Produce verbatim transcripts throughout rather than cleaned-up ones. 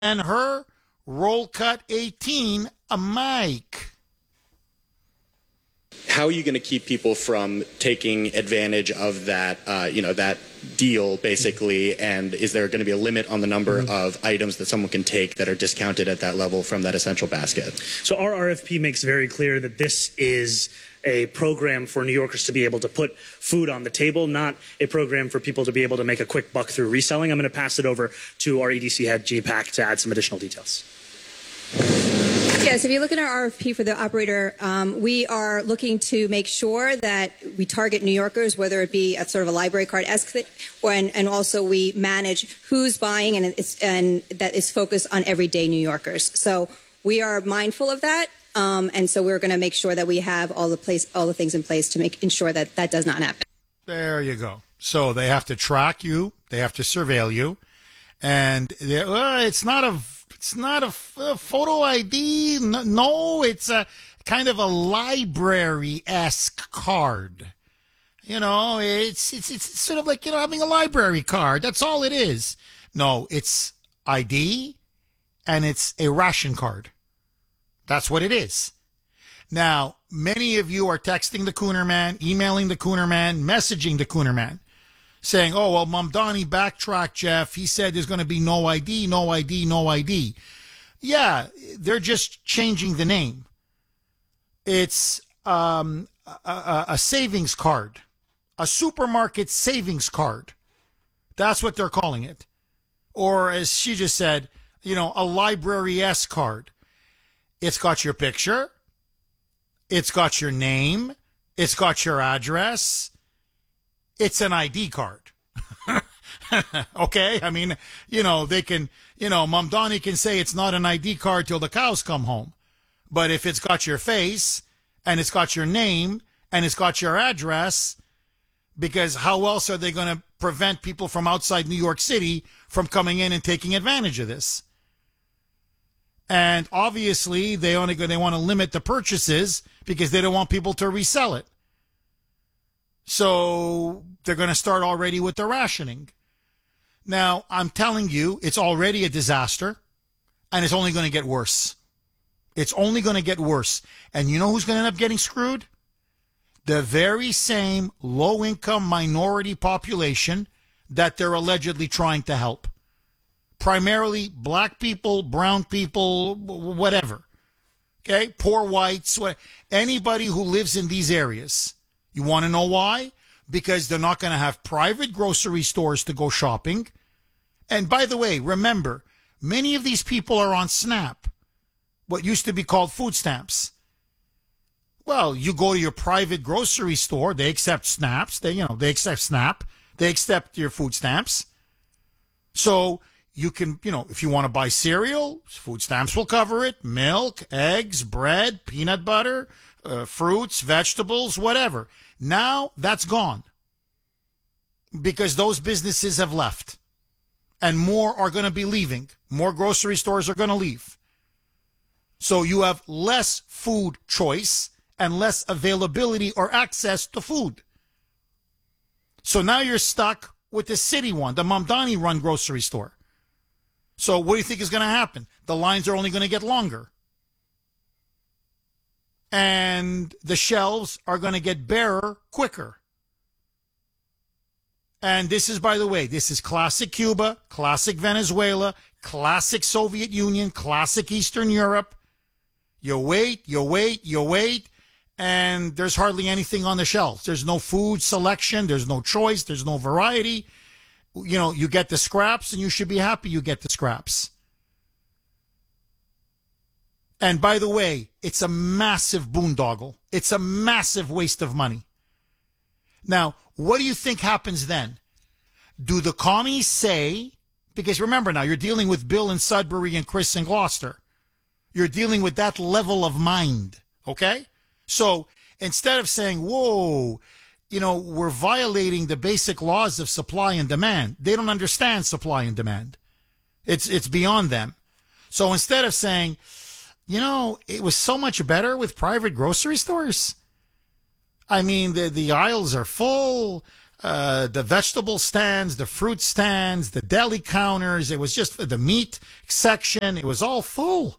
and her roll cut eighteen, a mic. How are you going to keep people from taking advantage of that, uh, you know, that deal, basically? And is there going to be a limit on the number mm-hmm. of items that someone can take that are discounted at that level from that essential basket? So our R F P makes very clear that this is a program for New Yorkers to be able to put food on the table, not a program for people to be able to make a quick buck through reselling. I'm going to pass it over to our E D C head, G PAC, to add some additional details. Yes, if you look at our R F P for the operator, um, we are looking to make sure that we target New Yorkers, whether it be a sort of a library card-esque, or and, and also we manage who's buying, and it's, and that is focused on everyday New Yorkers. So we are mindful of that, um, and so we're going to make sure that we have all the place, all the things in place to make ensure that that does not happen. There you go. So they have to track you, they have to surveil you, and well, it's not a. It's not a, a photo I D. No, it's a kind of a library-esque card. You know, it's, it's it's sort of like, you know, having a library card. That's all it is. No, it's I D and it's a ration card. That's what it is. Now, many of you are texting the Cooner Man, emailing the Cooner Man, messaging the Cooner Man, saying, oh, well, Mamdani backtracked, Jeff. He said there's going to be no I D, no I D, no I D. Yeah, they're just changing the name. It's um, a, a savings card, a supermarket savings card. That's what they're calling it. Or as she just said, you know, a library-esque card. It's got your picture. It's got your name. It's got your address. It's an I D card. Okay? I mean, you know, they can, you know, Mamdani can say it's not an I D card till the cows come home. But if it's got your face and it's got your name and it's got your address, because how else are they going to prevent people from outside New York City from coming in and taking advantage of this? And obviously, they only they want to limit the purchases because they don't want people to resell it. So they're going to start already with the rationing. Now, I'm telling you, it's already a disaster, and it's only going to get worse. It's only going to get worse. And you know who's going to end up getting screwed? The very same low-income minority population that they're allegedly trying to help. Primarily black people, brown people, whatever. Okay? Poor whites, anybody who lives in these areas. You want to know why? Because they're not going to have private grocery stores to go shopping. And by the way, remember, many of these people are on SNAP, what used to be called food stamps. Well, you go to your private grocery store, they accept SNAPs, they, you know, they accept SNAP, they accept your food stamps. So you can, you know, if you want to buy cereal, food stamps will cover it, milk, eggs, bread, peanut butter, uh, fruits, vegetables, whatever. Now that's gone because those businesses have left and more are going to be leaving. More grocery stores are going to leave. So you have less food choice and less availability or access to food. So now you're stuck with the city one, the Mamdani run grocery store. So what do you think is going to happen? The lines are only going to get longer. And the shelves are going to get barer quicker. And this is, by the way, this is classic Cuba, classic Venezuela, classic Soviet Union, classic Eastern Europe. You wait, you wait, you wait, and there's hardly anything on the shelves. There's no food selection. There's no choice. There's no variety. You know, you get the scraps, and you should be happy you get the scraps. And by the way, it's a massive boondoggle. It's a massive waste of money. Now, what do you think happens then? Do the commies say, because remember now, you're dealing with Bill in Sudbury and Chris in Gloucester. You're dealing with that level of mind, okay? So instead of saying, whoa, you know, we're violating the basic laws of supply and demand, they don't understand supply and demand. It's it's beyond them. So instead of saying, you know, it was so much better with private grocery stores. I mean, the, the aisles are full. uh, the vegetable stands, the fruit stands, the deli counters. It was just the meat section. It was all full.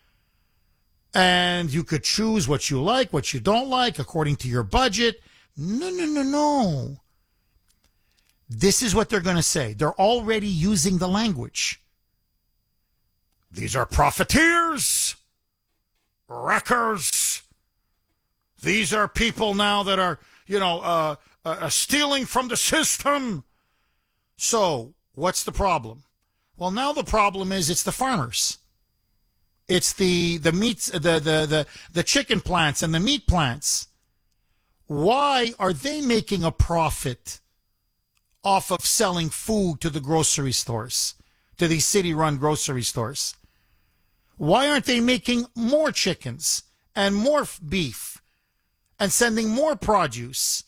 And you could choose what you like, what you don't like, according to your budget. No, no, no, no. This is what they're going to say. They're already using the language. These are profiteers, wreckers. These are people now that are, you know, uh, uh, stealing from the system. So what's the problem? Well, now the problem is it's the farmers. It's the the meats, the, the, the, the chicken plants and the meat plants. Why are they making a profit off of selling food to the grocery stores, to these city-run grocery stores? Why aren't they making more chickens and more beef and sending more produce?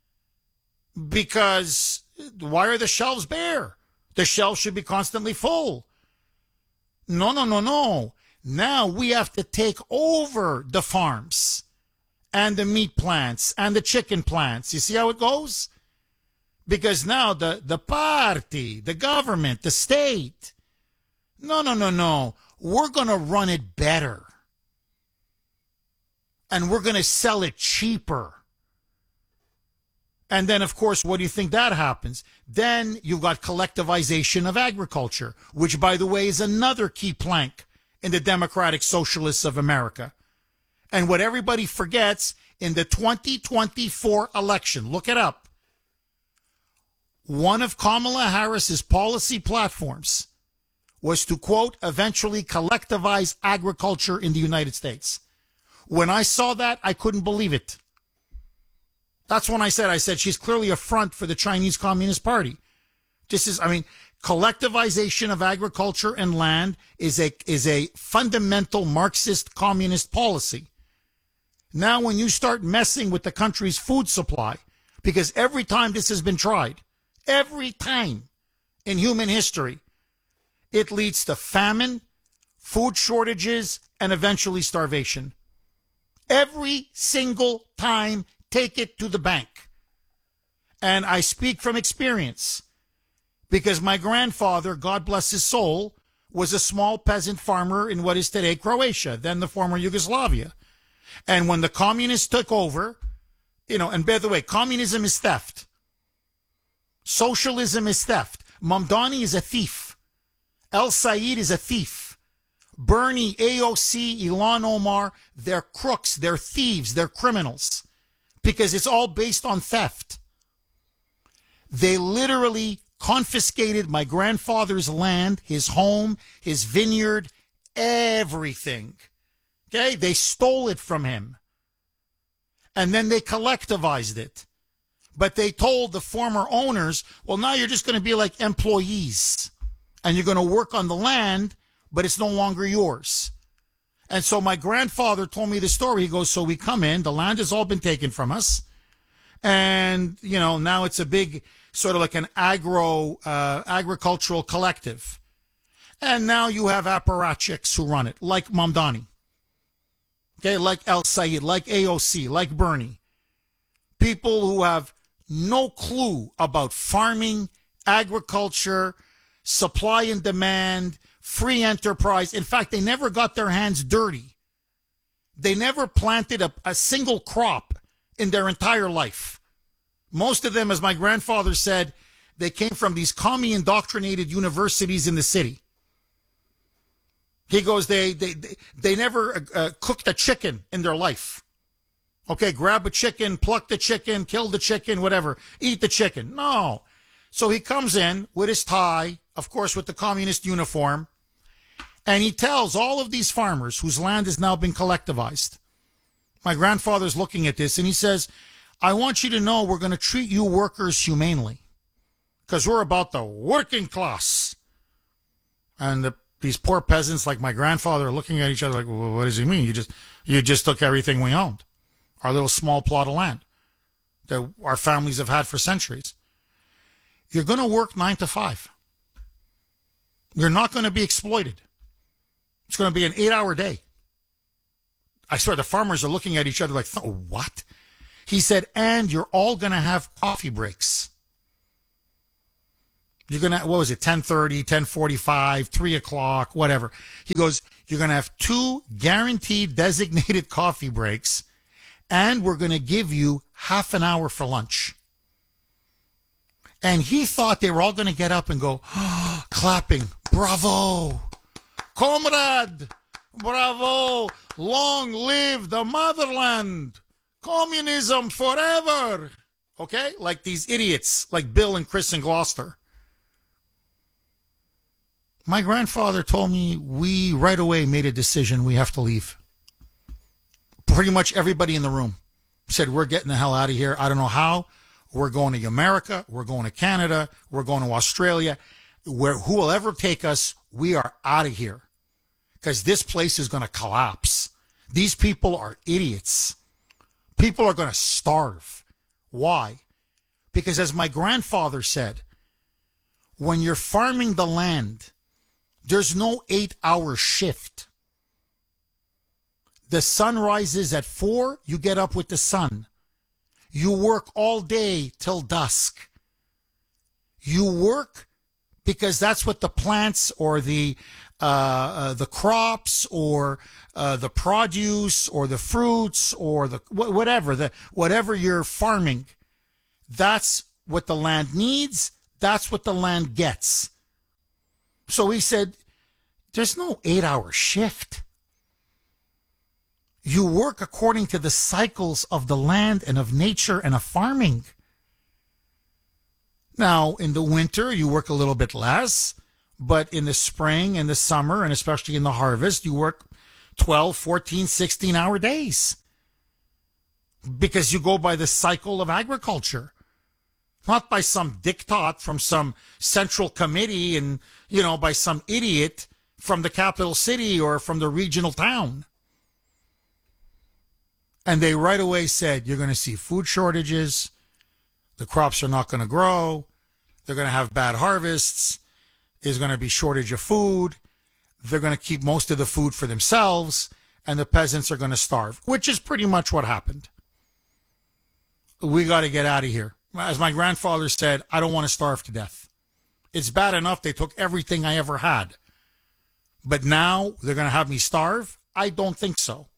Because why are the shelves bare? The shelves should be constantly full. No, no, no, no. Now we have to take over the farms and the meat plants and the chicken plants. You see how it goes? Because now the, the party, the government, the state, no, no, no, no. We're going to run it better. And we're going to sell it cheaper. And then, of course, what do you think that happens? Then you've got collectivization of agriculture, which, by the way, is another key plank in the Democratic Socialists of America. And what everybody forgets, in the twenty twenty-four election, look it up, one of Kamala Harris's policy platforms was to, quote, eventually collectivize agriculture in the United States. When I saw that, I couldn't believe it. That's when I said, I said, she's clearly a front for the Chinese Communist Party. This is, I mean, collectivization of agriculture and land is a is a fundamental Marxist communist policy. Now, when you start messing with the country's food supply, because every time this has been tried, every time in human history, it leads to famine, food shortages, and eventually starvation. Every single time, take it to the bank. And I speak from experience because my grandfather, God bless his soul, was a small peasant farmer in what is today Croatia, then the former Yugoslavia. And when the communists took over, you know, and by the way, communism is theft. Socialism is theft. Mamdani is a thief. El Said is a thief. Bernie, A O C, Ilhan Omar, they're crooks, they're thieves, they're criminals. Because it's all based on theft. They literally confiscated my grandfather's land, his home, his vineyard, everything. Okay? They stole it from him. And then they collectivized it. But they told the former owners, well, now you're just going to be like employees. And you're going to work on the land, but it's no longer yours. And so my grandfather told me the story. He goes, so we come in, the land has all been taken from us. And, you know, now it's a big, sort of like an agro, uh, agricultural collective. And now you have apparatchiks who run it, like Mamdani. Okay, like El Said, like A O C, like Bernie. People who have no clue about farming, agriculture, supply and demand, free enterprise. In fact, they never got their hands dirty. They never planted a, a single crop in their entire life. Most of them, as my grandfather said, they came from these commie-indoctrinated universities in the city. He goes, they they they, they never uh, cooked a chicken in their life. Okay, grab a chicken, pluck the chicken, kill the chicken, whatever, eat the chicken. No. So he comes in with his tie, of course, with the communist uniform, and he tells all of these farmers whose land has now been collectivized. My grandfather's looking at this, and he says, I want you to know we're going to treat you workers humanely because we're about the working class. And the, these poor peasants like my grandfather are looking at each other like, well, what does he mean? You just, you just took everything we owned, our little small plot of land that our families have had for centuries. You're going to work nine to five. You're not going to be exploited. It's going to be an eight-hour day. I swear the farmers are looking at each other like, oh, what? He said, and you're all going to have coffee breaks. You're going to, what was it, ten thirty, ten forty-five, three o'clock, whatever. He goes, you're going to have two guaranteed designated coffee breaks, and we're going to give you half an hour for lunch. And he thought they were all going to get up and go, oh, clapping, bravo, comrade, bravo, long live the motherland, communism forever. Okay? Like these idiots, like Bill and Chris and Gloucester. My grandfather told me we right away made a decision we have to leave. Pretty much everybody in the room said, we're getting the hell out of here. I don't know how. We're going to America. We're going to Canada. We're going to Australia. Where who will ever take us, we are out of here. Because this place is going to collapse. These people are idiots. People are going to starve. Why? Because as my grandfather said, when you're farming the land, there's no eight-hour shift. The sun rises at four, you get up with the sun. You work all day till dusk. You work because that's what the plants or the uh, uh, the crops or uh, the produce or the fruits or the wh- whatever the whatever you're farming, that's what the land needs. That's what the land gets. So he said, there's no eight-hour shift. You work according to the cycles of the land and of nature and of farming. Now, in the winter, you work a little bit less, but in the spring and the summer, and especially in the harvest, you work twelve, fourteen, sixteen-hour days because you go by the cycle of agriculture, not by some diktat from some central committee and, you know, by some idiot from the capital city or from the regional town. And they right away said, you're going to see food shortages. The crops are not going to grow. They're going to have bad harvests. There's going to be shortage of food. They're going to keep most of the food for themselves. And the peasants are going to starve, which is pretty much what happened. We got to get out of here. As my grandfather said, I don't want to starve to death. It's bad enough they took everything I ever had. But now they're going to have me starve? I don't think so.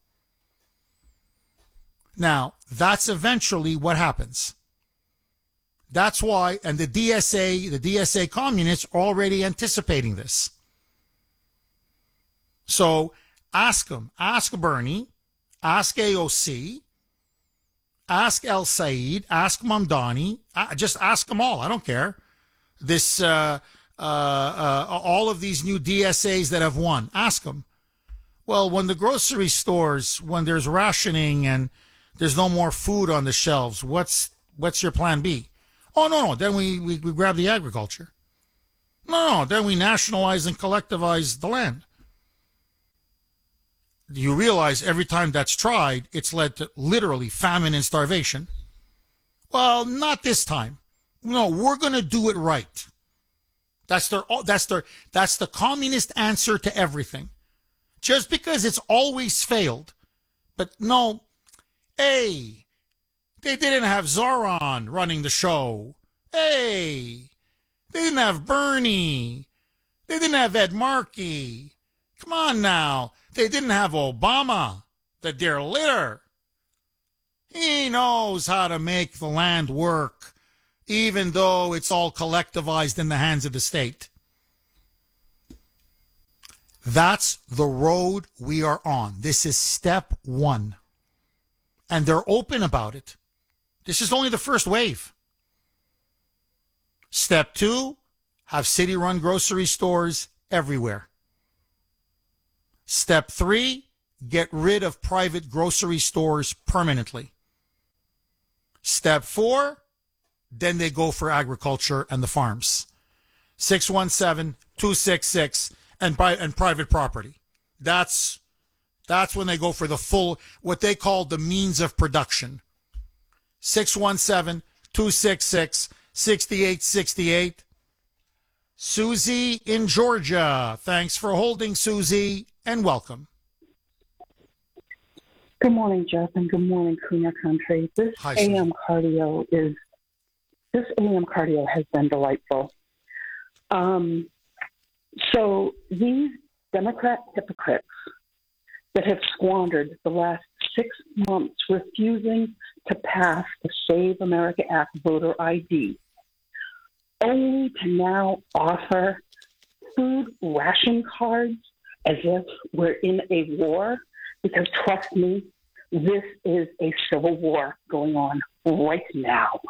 Now, that's eventually what happens. That's why, and the D S A, the D S A communists are already anticipating this. So ask them, ask Bernie, ask A O C, ask El Said, ask Mamdani, uh, just ask them all. I don't care. This, uh, uh, uh, all of these new D S As that have won, ask them. Well, when the grocery stores, when there's rationing and there's no more food on the shelves, what's what's your plan B? Oh, no, no, then we, we, we grab the agriculture. No, no, then we nationalize and collectivize the land. You realize every time that's tried, it's led to literally famine and starvation. Well, not this time. No, we're going to do it right. That's their, that's their, that's the communist answer to everything. Just because it's always failed. But no, hey, they didn't have Zoran running the show. Hey, they didn't have Bernie. They didn't have Ed Markey. Come on now. They didn't have Obama, the dear litter. He knows how to make the land work, even though it's all collectivized in the hands of the state. That's the road we are on. This is step one. And they're open about it. This is only the first wave. Step two, have city-run grocery stores everywhere. Step three, get rid of private grocery stores permanently. Step four, then they go for agriculture and the farms. six one seven, two six six and, pri- and private property. That's, that's when they go for the full, what they call the means of production. six one seven, two six six, six eight six eight. Susie in Georgia. Thanks for holding, Susie, and welcome. Good morning, Jeff, and good morning, Cooner Country. This Hi, A Susie. M cardio is this A M cardio has been delightful. Um, so these Democrat hypocrites that have squandered the last six months refusing to pass the Save America Act voter I D, only to now offer food ration cards as if we're in a war, because trust me, this is a civil war going on right now.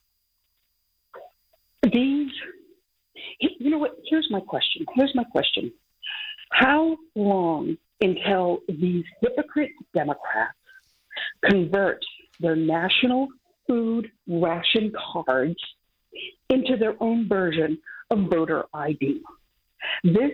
These, you know what, here's my question. Here's my question. How long until these hypocrite Democrats convert their national food ration cards into their own version of voter I D? This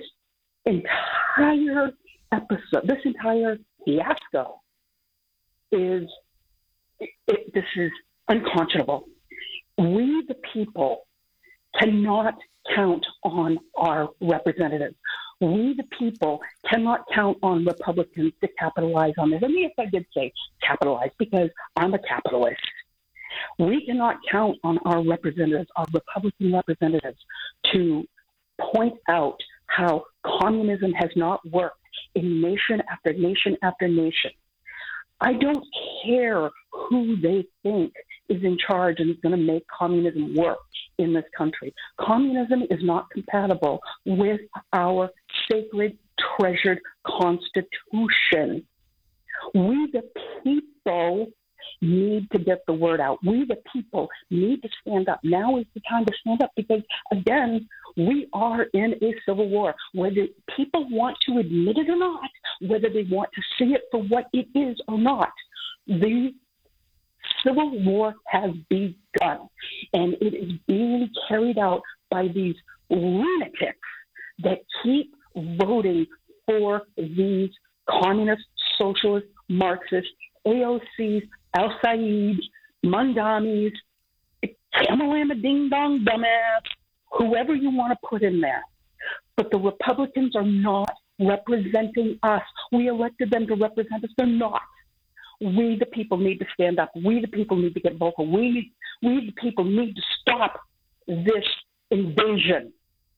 entire episode, this entire fiasco is, it, it, this is unconscionable. We, the people, cannot count on our representatives. We, the people, cannot count on Republicans to capitalize on this. And yes, I did say capitalize because I'm a capitalist. We cannot count on our representatives, our Republican representatives, to point out how communism has not worked in nation after nation after nation. I don't care who they think is in charge and is going to make communism work in this country. Communism is not compatible with our sacred, treasured Constitution. We, the people, need to get the word out. We, the people, need to stand up. Now is the time to stand up because, again, we are in a civil war. Whether people want to admit it or not, whether they want to see it for what it is or not, the civil war has begun, and it is being carried out by these lunatics that keep voting for these communist, socialist, Marxist, A O Cs, Al-Said, Mandamis, Kamalama Ding Dong Dumbass, whoever you want to put in there. But the Republicans are not representing us. We elected them to represent us. They're not. We, the people, need to stand up. We, the people, need to get vocal. We, we the people, need to stop this invasion.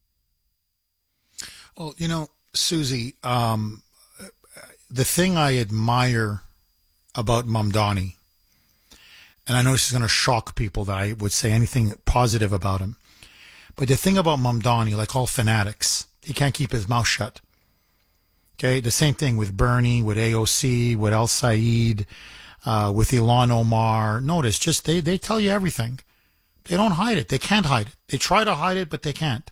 Well, you know, Susie, um, the thing I admire about Mamdani, and I know this is going to shock people that I would say anything positive about him, but the thing about Mamdani, like all fanatics, he can't keep his mouth shut. Okay, the same thing with Bernie, with A O C, with Al Said, uh, with Ilhan Omar. Notice, just they, they tell you everything. They don't hide it. They can't hide it. They try to hide it, but they can't.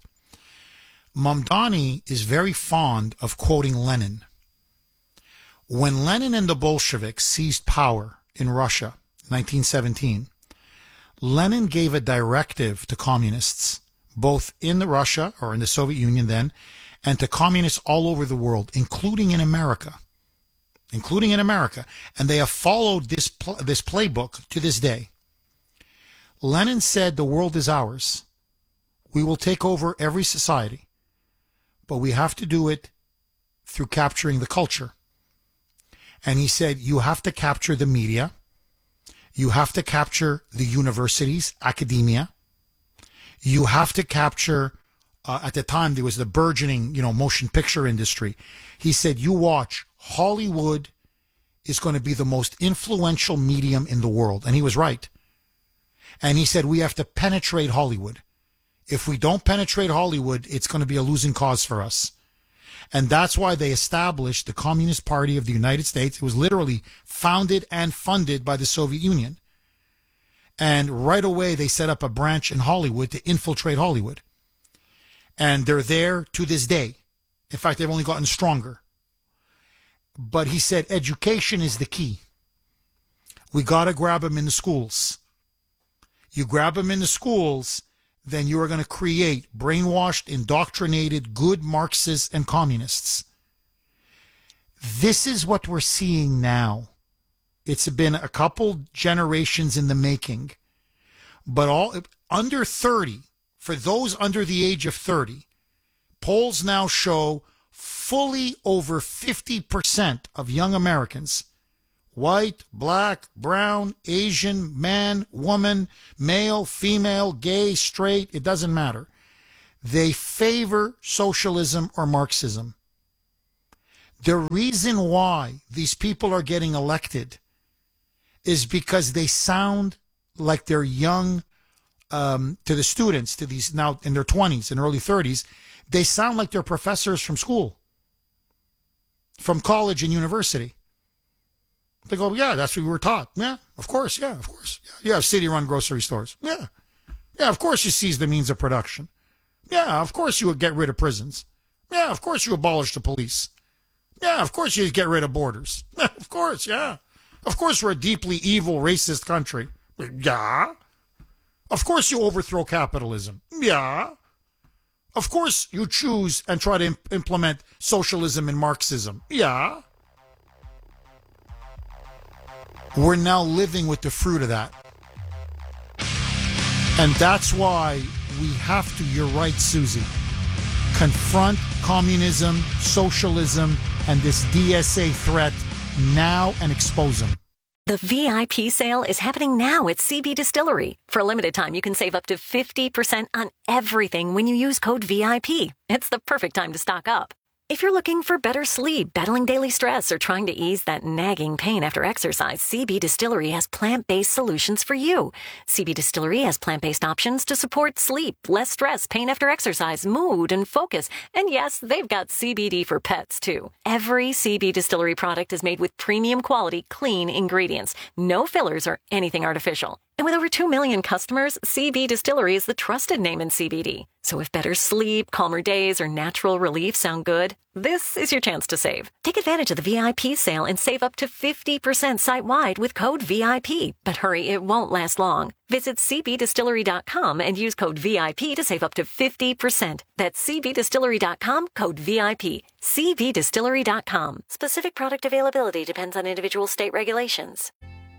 Mamdani is very fond of quoting Lenin. When Lenin and the Bolsheviks seized power in Russia in nineteen seventeen, Lenin gave a directive to communists, both in the Russia or in the Soviet Union then, and to communists all over the world, including in America, including in America. And they have followed this pl- this playbook to this day. Lenin said the world is ours. We will take over every society, but we have to do it through capturing the culture. And he said, you have to capture the media. You have to capture the universities, academia. You have to capture, uh, at the time, there was the burgeoning, you know, motion picture industry. He said, you watch, Hollywood is going to be the most influential medium in the world. And he was right. And he said, we have to penetrate Hollywood. If we don't penetrate Hollywood, it's going to be a losing cause for us. And that's why they established the Communist Party of the United States. It was literally founded and funded by the Soviet Union. And right away, they set up a branch in Hollywood to infiltrate Hollywood. And they're there to this day. In fact, they've only gotten stronger. But he said education is the key. We got to grab them in the schools. You grab them in the schools, then you are going to create brainwashed, indoctrinated, good Marxists and communists. This is what we're seeing now. It's been a couple generations in the making, but all under thirty, for those under the age of thirty, polls now show fully over fifty percent of young Americans, white, black, brown, Asian, man, woman, male, female, gay, straight, it doesn't matter. They favor socialism or Marxism. The reason why these people are getting elected is because they sound like they're young, um, to the students, to these now in their twenties and early thirties. They sound like they're professors from school, from college and university. They go, yeah, that's what we were taught. Yeah, of course, yeah, of course. Yeah, you have city-run grocery stores. Yeah. Yeah, of course you seize the means of production. Yeah, of course you would get rid of prisons. Yeah, of course you abolish the police. Yeah, of course you get rid of borders. Of course, yeah. Of course we're a deeply evil, racist country. Yeah. Of course you overthrow capitalism. Yeah. Of course you choose and try to imp- implement socialism and Marxism. Yeah. We're now living with the fruit of that. And that's why we have to, you're right, Susie, confront communism, socialism, and this D S A threat now and expose them. The V I P sale is happening now at C B Distillery. For a limited time, you can save up to fifty percent on everything when you use code V I P. It's the perfect time to stock up. If you're looking for better sleep, battling daily stress, or trying to ease that nagging pain after exercise, C B Distillery has plant-based solutions for you. C B Distillery has plant-based options to support sleep, less stress, pain after exercise, mood, and focus. And yes, they've got C B D for pets, too. Every C B Distillery product is made with premium quality, clean ingredients. No fillers or anything artificial. And with over two million customers, C B Distillery is the trusted name in C B D. So if better sleep, calmer days, or natural relief sound good, this is your chance to save. Take advantage of the V I P sale and save up to fifty percent site-wide with code V I P. But hurry, it won't last long. Visit c b distillery dot com and use code V I P to save up to fifty percent. That's c b distillery dot com, code V I P. c b distillery dot com. Specific product availability depends on individual state regulations.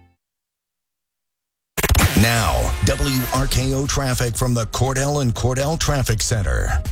Now, W R K O traffic from the Cordell and Cordell Traffic Center.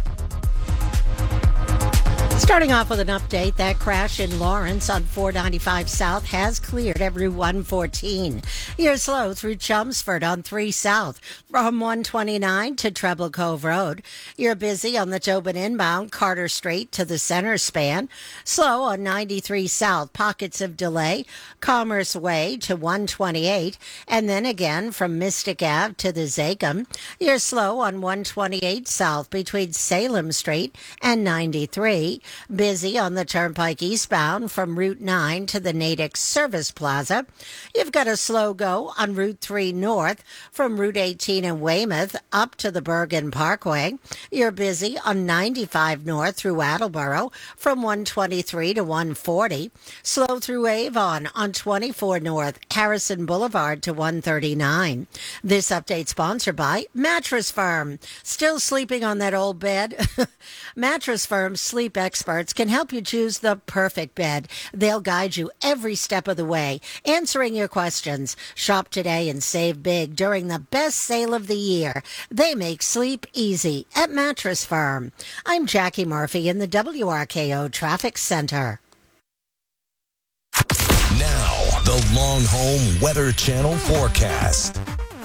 Starting off with an update, that crash in Lawrence on four ninety-five South has cleared at Route one fourteen. You're slow through Chelmsford on three South from one twenty-nine to Treble Cove Road. You're busy on the Tobin inbound Carter Street to the center span. Slow on ninety-three South, pockets of delay. Commerce Way to one twenty-eight, and then again from Mystic Ave to the Zachem. You're slow on one twenty-eight South between Salem Street and ninety-three. Busy on the Turnpike eastbound from Route nine to the Natick Service Plaza. You've got a slow go on Route three North from Route eighteen in Weymouth up to the Bergen Parkway. You're busy on ninety-five North through Attleboro from one twenty-three to one forty. Slow through Avon on twenty-four North, Harrison Boulevard to one thirty-nine. This update sponsored by Mattress Firm. Still sleeping on that old bed? Mattress Firm's sleep experts can help you choose the perfect bed. They'll guide you every step of the way, answering your questions. Shop today and save big during the best sale of the year. They make sleep easy at Mattress Firm. I'm Jackie Murphy in the W R K O Traffic Center. Now, the Long Home Weather Channel forecast.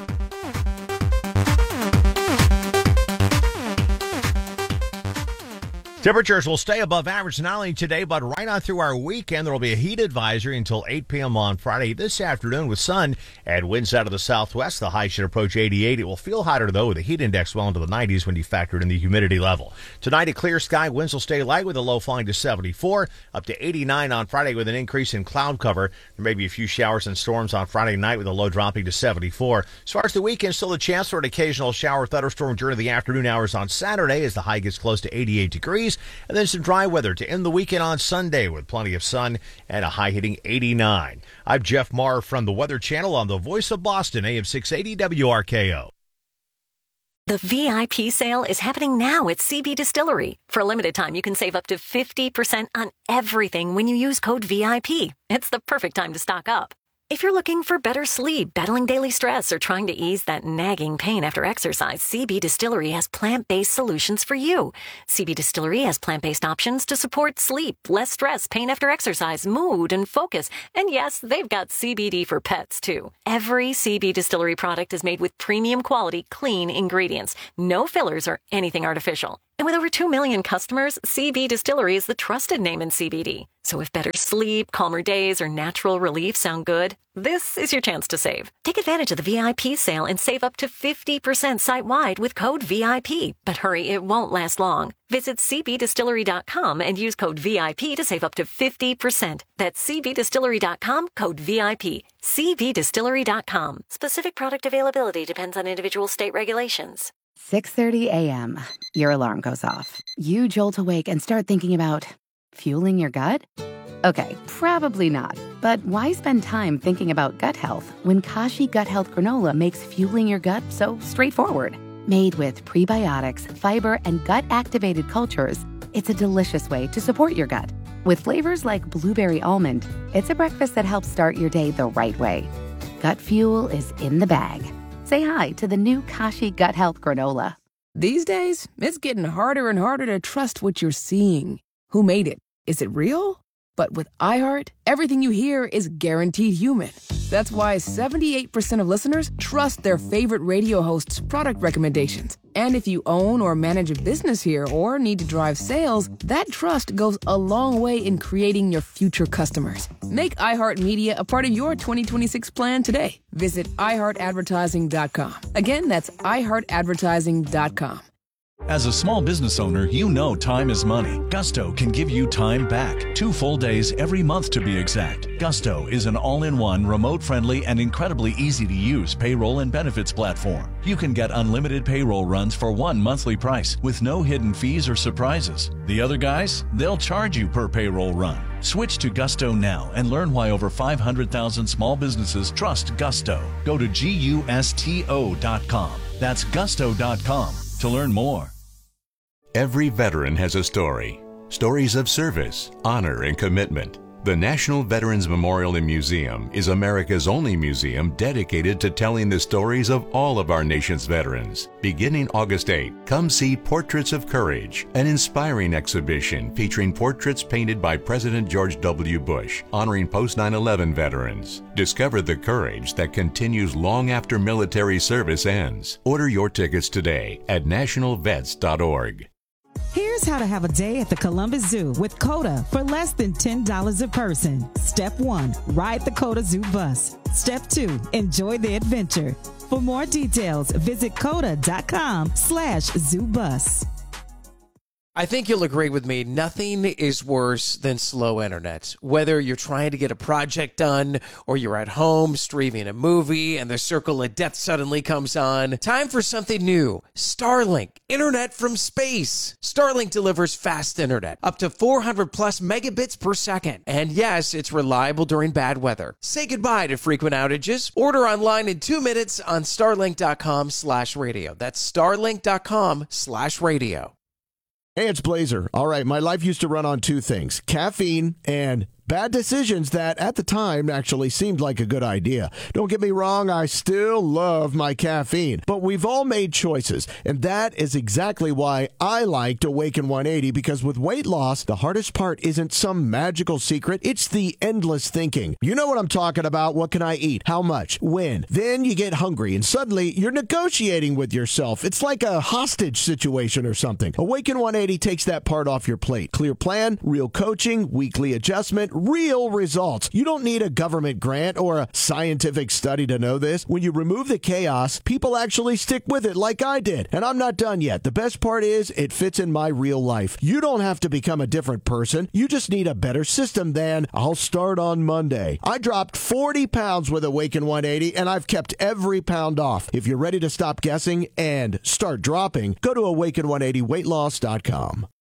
Temperatures will stay above average not only today, but right on through our weekend. There will be a heat advisory until eight p.m. on Friday this afternoon with sun and winds out of the southwest. The high should approach eighty-eight. It will feel hotter, though, with the heat index well into the nineties when you factor in the humidity level. Tonight, a clear sky. Winds will stay light with a low falling to seventy-four, up to eighty-nine on Friday with an increase in cloud cover. There may be a few showers and storms on Friday night with a low dropping to seventy-four. As far as the weekend, still a chance for an occasional shower thunderstorm during the afternoon hours on Saturday as the high gets close to eighty-eight degrees. And then some dry weather to end the weekend on Sunday with plenty of sun and a high hitting eighty-nine. I'm Jeff Marr from the Weather Channel on the Voice of Boston, A M six eighty W R K O. The V I P sale is happening now at C B Distillery. For a limited time, you can save up to fifty percent on everything when you use code V I P. It's the perfect time to stock up. If you're looking for better sleep, battling daily stress, or trying to ease that nagging pain after exercise, C B Distillery has plant-based solutions for you. C B Distillery has plant-based options to support sleep, less stress, pain after exercise, mood, and focus. And yes, they've got C B D for pets, too. Every C B Distillery product is made with premium quality, clean ingredients. No fillers or anything artificial. And with over two million customers, C B Distillery is the trusted name in C B D. So if better sleep, calmer days, or natural relief sound good, this is your chance to save. Take advantage of the V I P sale and save up to fifty percent site-wide with code V I P. But hurry, it won't last long. Visit c b distillery dot com and use code V I P to save up to fifty percent. That's c b distillery dot com, code V I P. c b distillery dot com. Specific product availability depends on individual state regulations. six thirty a.m. Your alarm goes off. You jolt awake and start thinking about fueling your gut? Okay, probably not. But why spend time thinking about gut health when Kashi Gut Health Granola makes fueling your gut so straightforward? Made with prebiotics, fiber, and gut-activated cultures, it's a delicious way to support your gut. With flavors like blueberry almond, it's a breakfast that helps start your day the right way. Gut fuel is in the bag. Say hi to the new Kashi Gut Health Granola. These days, it's getting harder and harder to trust what you're seeing. Who made it? Is it real? But with iHeart, everything you hear is guaranteed human. That's why seventy-eight percent of listeners trust their favorite radio hosts' product recommendations. And if you own or manage a business here or need to drive sales, that trust goes a long way in creating your future customers. Make iHeartMedia a part of your twenty twenty-six plan today. Visit i heart advertising dot com. Again, that's i heart advertising dot com. As a small business owner, you know time is money. Gusto can give you time back. Two full days every month to be exact. Gusto is an all-in-one, remote-friendly, and incredibly easy-to-use payroll and benefits platform. You can get unlimited payroll runs for one monthly price with no hidden fees or surprises. The other guys, they'll charge you per payroll run. Switch to Gusto now and learn why over five hundred thousand small businesses trust Gusto. Go to gusto dot com. That's gusto dot com to learn more. Every veteran has a story. Stories of service, honor, and commitment. The National Veterans Memorial and Museum is America's only museum dedicated to telling the stories of all of our nation's veterans. Beginning August eighth, come see Portraits of Courage, an inspiring exhibition featuring portraits painted by President George W. Bush, honoring post nine eleven veterans. Discover the courage that continues long after military service ends. Order your tickets today at national vets dot org. Here's how to have a day at the Columbus Zoo with COTA for less than ten dollars a person. Step one, ride the COTA Zoo bus. Step two, enjoy the adventure. For more details, visit coda dot com slash zoo bus. I think you'll agree with me, nothing is worse than slow internet. Whether you're trying to get a project done or you're at home streaming a movie and the circle of death suddenly comes on, time for something new. Starlink, internet from space. Starlink delivers fast internet, up to four hundred plus megabits per second. And yes, it's reliable during bad weather. Say goodbye to frequent outages. Order online in two minutes on starlink dot com slash radio. That's starlink dot com slash radio. Hey, it's Blazer. All right, my life used to run on two things, caffeine and bad decisions that at the time actually seemed like a good idea. Don't get me wrong, I still love my caffeine, but we've all made choices, and that is exactly why I liked Awaken one eighty, because with weight loss, the hardest part isn't some magical secret, it's the endless thinking. You know what I'm talking about. What can I eat? How much? When? Then you get hungry, and suddenly you're negotiating with yourself. It's like a hostage situation or something. Awaken one eighty takes that part off your plate. Clear plan, real coaching, weekly adjustment, real results. You don't need a government grant or a scientific study to know this. When you remove the chaos, people actually stick with it like I did. And I'm not done yet. The best part is it fits in my real life. You don't have to become a different person. You just need a better system than I'll start on Monday. I dropped forty pounds with Awaken one eighty, and I've kept every pound off. If you're ready to stop guessing and start dropping, go to awaken one eighty weight loss dot com.